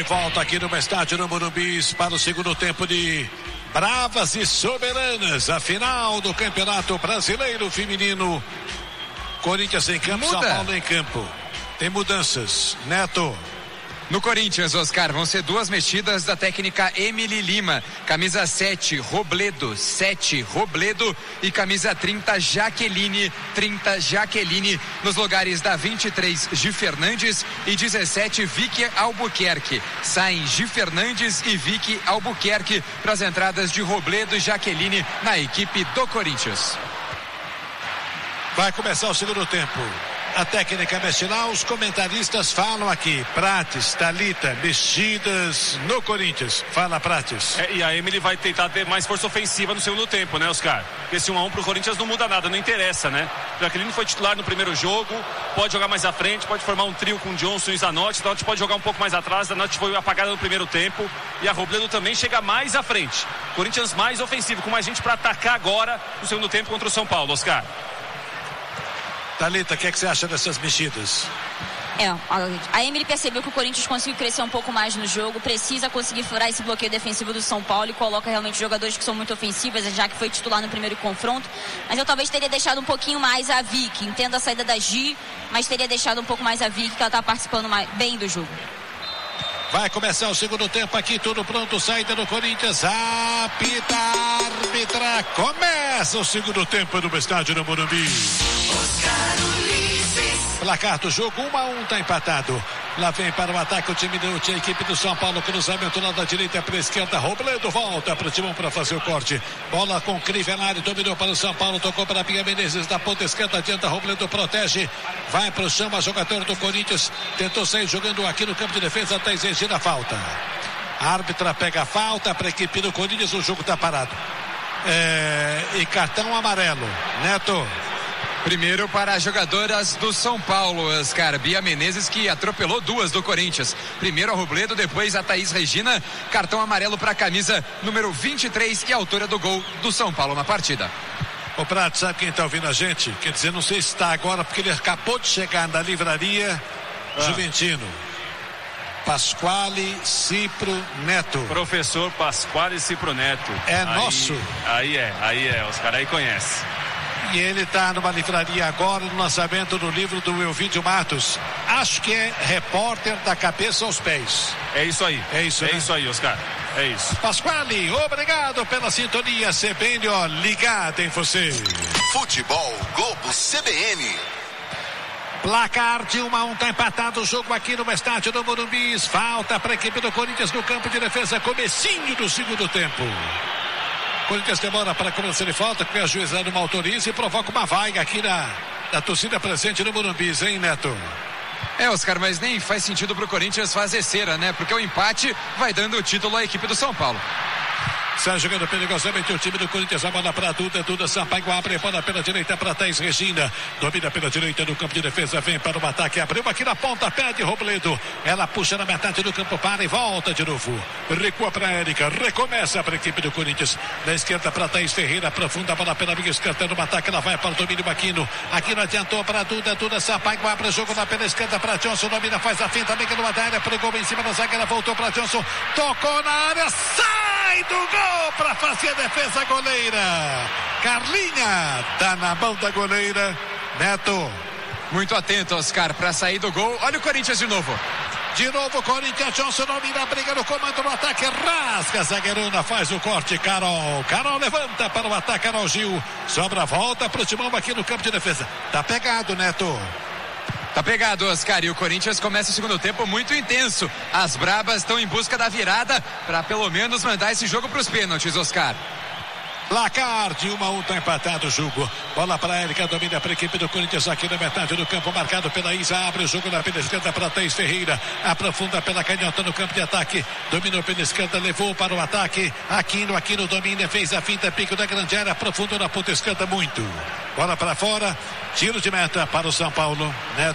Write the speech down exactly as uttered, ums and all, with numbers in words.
De volta aqui no estádio no Morumbi para o segundo tempo de Bravas e Soberanas, a final do Campeonato Brasileiro Feminino. Corinthians em campo, Muda. São Paulo em campo. Tem mudanças, Neto. No Corinthians, Oscar, vão ser duas mexidas da técnica Emily Lima. Camisa sete, Robledo, sete, Robledo e camisa trinta, Jaqueline, trinta, Jaqueline. Nos lugares da vinte e três, Gi Fernandes e dezessete, Vicky Albuquerque. Saem Gi Fernandes e Vicky Albuquerque para as entradas de Robledo e Jaqueline na equipe do Corinthians. Vai começar o segundo tempo. A técnica mexe lá, os comentaristas falam aqui. Prates, Thalita, mexidas no Corinthians. Fala, Prates. É, e a Emily vai tentar ter mais força ofensiva no segundo tempo, né, Oscar? Porque esse um a um pro Corinthians não muda nada, não interessa, né? Jaqueline foi titular no primeiro jogo, pode jogar mais à frente, pode formar um trio com Johnson e Zanotti. Zanotti pode jogar um pouco mais atrás, Zanotti foi apagada no primeiro tempo. E a Robledo também chega mais à frente. Corinthians mais ofensivo, com mais gente para atacar agora no segundo tempo contra o São Paulo, Oscar. Thalita, o que, é que você acha dessas mexidas? É, a Emily percebeu que o Corinthians conseguiu crescer um pouco mais no jogo, precisa conseguir furar esse bloqueio defensivo do São Paulo e coloca realmente jogadores que são muito ofensivas, já que foi titular no primeiro confronto. Mas eu talvez teria deixado um pouquinho mais a Vicky, entendo a saída da Gi, mas teria deixado um pouco mais a Vicky, que ela está participando mais, bem do jogo. Vai começar o segundo tempo aqui, tudo pronto, saída do Corinthians, apita, arbitra, começa o segundo tempo no estádio no Morumbi. Placar do jogo, um a um, tá empatado. Lá vem para o ataque o time do a equipe do São Paulo, cruzamento lá da direita para a esquerda, Robledo volta para o Timão para fazer o corte. Bola com Crivellari, dominou para o São Paulo, tocou para a Pia Menezes da ponta esquerda, adianta, Robledo protege, vai para o chão, a jogador do Corinthians tentou sair jogando aqui no campo de defesa, está exigindo a falta. A árbitra pega a falta para a equipe do Corinthians, o jogo está parado. É, e cartão amarelo, Neto. Primeiro para as jogadoras do São Paulo, Oscar. Bia Menezes, que atropelou duas do Corinthians. Primeiro a Robledo, depois a Thaís Regina. Cartão amarelo para a camisa número vinte e três e autora do gol do São Paulo na partida. O Prato, sabe quem está ouvindo a gente? Quer dizer, não sei se está agora, porque ele acabou de chegar na livraria ah. Juventino. Pasquale Cipro Neto. Professor Pasquale Cipro Neto. É aí, nosso. Aí é, aí é, os caras aí conhecem. E ele está numa livraria agora no lançamento do livro do Elvídio Matos. Acho que é repórter da cabeça aos pés. É isso aí. É isso, É né? isso aí, Oscar. É isso. Pasquale, obrigado pela sintonia. C B N, ó, ligado em você. Futebol Globo C B N. Placar de um a um, tá empatado o jogo aqui no estádio do Morumbi. Falta para a equipe do Corinthians no campo de defesa, comecinho do segundo tempo. Corinthians demora para cobrança de falta, porque a juizada não autoriza e provoca uma vaga aqui na, na torcida presente no Morumbi, hein, Neto? É, Oscar, mas nem faz sentido pro Corinthians fazer cera, né? Porque o empate vai dando o título à equipe do São Paulo. Sai jogando perigosamente o time do Corinthians, a bola para Duda, Duda Sampaio abre, bola pela direita para Thaís Regina, domina pela direita no campo de defesa, vem para o ataque, abriu aqui na ponta, pede Robledo, ela puxa na metade do campo, para e volta de novo, recua para a Érica, recomeça para a equipe do Corinthians, na esquerda para Thaís Ferreira, aprofunda a bola pela minha esquerda no ataque, ela vai para o domínio Aquino, Aquino adiantou para Duda, Duda Sampaio abre o jogo lá pela esquerda para Johnson, domina, faz a finta, liga no área, pregou em cima da zagueira, voltou para Johnson, tocou na área, sai do gol! Para fazer a defesa goleira. Carlinha tá na mão da goleira. Neto. Muito atento, Oscar, para sair do gol. Olha o Corinthians de novo. De novo o Corinthians, Johnson domina a briga no comando do ataque, rasga a zagueirona, faz o corte, Carol. Carol levanta para o ataque, Carol Gil. Sobra a volta pro Timão aqui no campo de defesa. Tá pegado, Neto. Tá pegado, Oscar, e o Corinthians começa o segundo tempo muito intenso. As brabas estão em busca da virada para pelo menos mandar esse jogo para os pênaltis, Oscar. Placar de um a um, tá empatado o jogo. Bola para Érica, domina para a equipe do Corinthians aqui na metade do campo, marcado pela Isa, abre o jogo na pela esquerda para Thaís Ferreira, aprofunda pela canhota no campo de ataque, dominou pela esquerda, levou para o ataque, Aquino, Aquino domina, fez a finta, pico da grande área, aprofundou na ponta esquerda muito. Bola para fora, tiro de meta para o São Paulo, Neto.